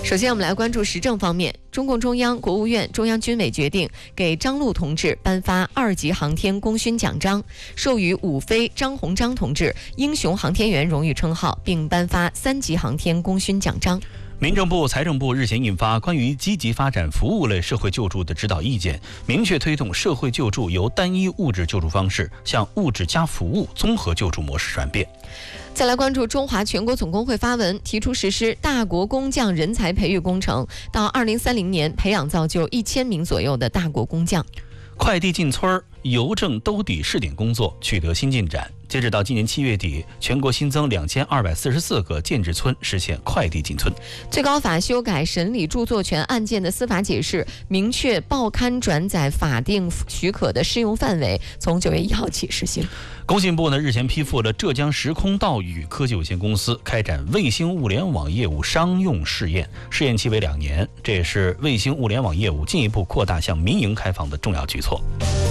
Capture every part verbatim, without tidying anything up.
首先，我们来关注时政方面。中共中央、国务院、中央军委决定给张陆同志颁发二级航天功勋奖章，授予伍飞、张鸿章同志英雄航天员荣誉称号，并颁发三级航天功勋奖章。 民政部、财政部日前印发关于积极发展服务类社会救助的指导意见，明确推动社会救助由单一物质救助方式向物质加服务综合救助模式转变。 再来关注中华全国总工会发文，提出实施大国工匠人才培育工程，到二零三零年培养造就一千名左右的大国工匠。 快递进村、邮政兜底试点工作取得新进展。截止到今年七月底，全国新增两千二百四十四个建制村实现快递进村。 最高法修改审理著作权案件的司法解释，明确报刊转载法定许可的适用范围，从九月一号起实行。 工信部呢日前批复了浙江时空道宇科技有限公司开展卫星物联网业务商用试验，试验期为两年，这也是卫星物联网业务进一步扩大向民营开放的重要举措。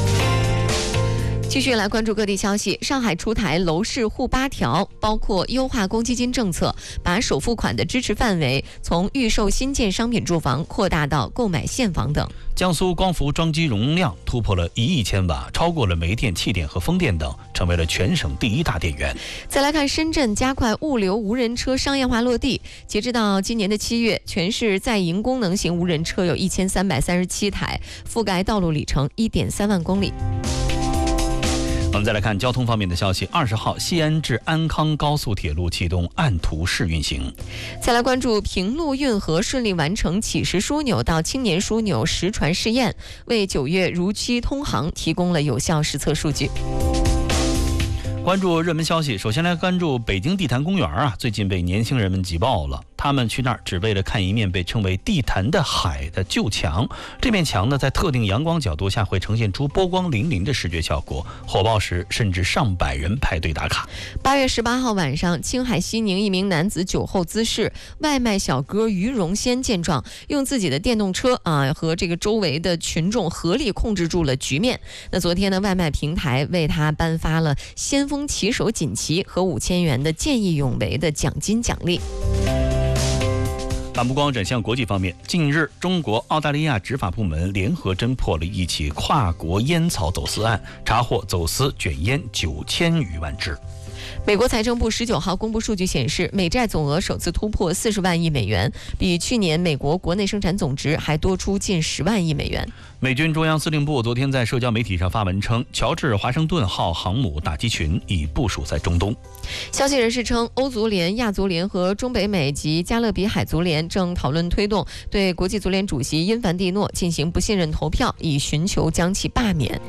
继续来关注各地消息。上海出台楼市护八条，包括优化公积金政策，把首付款的支持范围从预售新建商品住房扩大到购买现房等。 江苏光伏装机容量突破了一亿千瓦，超过了煤电、气电和风电等，成为了全省第一大电源。 再来看深圳加快物流无人车商业化落地，截至到今年的七月，全市在营功能型无人车有一千三百三十七台，覆盖道路里程一点三万公里。 我们再来看交通方面的消息。二十号，西安至安康高速铁路启动按图试运行。 再来关注平陆运河顺利完成起实枢纽到青年枢纽实船试验，为九月如期通航提供了有效实测数据。 关注热门消息，首先来关注北京地坛公园啊，最近被年轻人们挤爆了。他们去那儿只为了看一面被称为地坛的海的旧墙。这面墙呢，在特定阳光角度下会呈现出波光粼粼的视觉效果，火爆时甚至上百人排队打卡。 八月十八号晚上，青海西宁一名男子酒后滋事，外卖小哥于荣先见状，用自己的电动车啊和这个周围的群众合力控制住了局面。那昨天呢，外卖平台为他颁发了先锋骑手锦旗和五千元的见义勇为的奖金奖励。 把目光转向国际方面，近日，中国、澳大利亚执法部门联合侦破了一起跨国烟草走私案，查获走私卷烟九千余万支。 美国财政部十九号公布数据显示，美债总额首次突破四十万亿美元，比去年美国国内生产总值还多出近十万亿美元。 美军中央司令部昨天在社交媒体上发文称，乔治华盛顿号航母打击群已部署在中东。 消息人士称，欧足联、亚足联和中北美及加勒比海足联正讨论推动对国际足联主席因凡蒂诺进行不信任投票，以寻求将其罢免。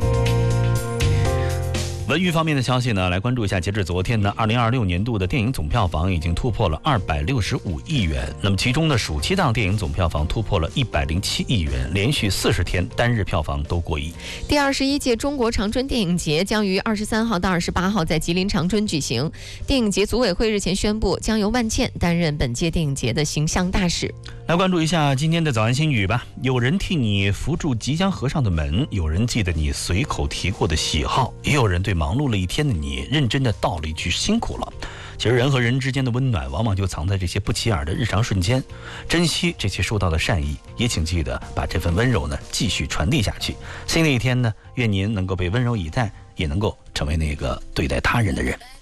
文娱方面的消息呢，来关注一下。截至昨天呢，二零二六年度的电影总票房已经突破了二百六十五亿元。那么其中的暑期档电影总票房突破了一百零七亿元，连续四十天单日票房都过亿。 第二十一届中国长春电影节将于二十三号到二十八号在吉林长春举行。电影节组委会日前宣布，将由万茜担任本届电影节的形象大使。 来关注一下今天的早安心语吧。有人替你扶住即将合上的门，有人记得你随口提过的喜好，也有人对忙碌了一天的你认真的道了一句辛苦了。其实人和人之间的温暖往往就藏在这些不起眼的日常瞬间，珍惜这些收到的善意，也请记得把这份温柔呢继续传递下去。新的一天呢，愿您能够被温柔以待，也能够成为那个对待他人的人。